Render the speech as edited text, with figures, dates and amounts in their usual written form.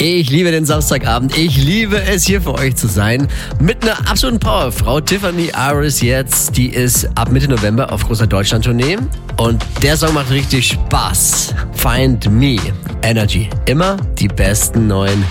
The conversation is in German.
Ich liebe den Samstagabend. Ich liebe es, hier für euch zu sein. Mit einer absoluten Powerfrau, Tiffany Aris jetzt. Die ist ab Mitte November auf großer Deutschland-Tournee. Und der Song macht richtig Spaß. Find Me. Energy. Immer die besten neuen